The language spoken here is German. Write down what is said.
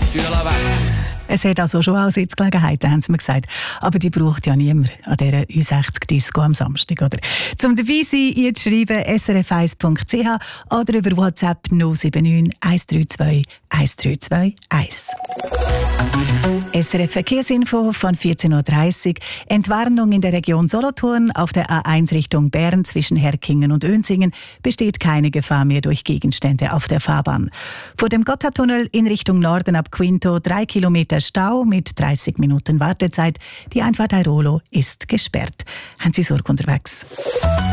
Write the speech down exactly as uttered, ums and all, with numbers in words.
Stühle weg. Es hat also schon auch Sitzgelegenheiten, haben sie mir gesagt. Aber die braucht ja niemand an dieser Ü sechzig Disco am Samstag, oder? Zum dabei sein, ihr zu schreiben s r f eins punkt c h oder über WhatsApp null sieben neun eins drei zwei eins drei zwei eins. S R F Verkehrsinfo von vierzehn Uhr dreißig. Entwarnung in der Region Solothurn. Auf der A eins Richtung Bern zwischen Herkingen und Önsingen besteht keine Gefahr mehr durch Gegenstände auf der Fahrbahn. Vor dem Gotthardtunnel in Richtung Norden ab Quinto drei Kilometer Stau mit dreißig Minuten Wartezeit. Die Einfahrt Airolo ist gesperrt. Haben Sie Sorge unterwegs?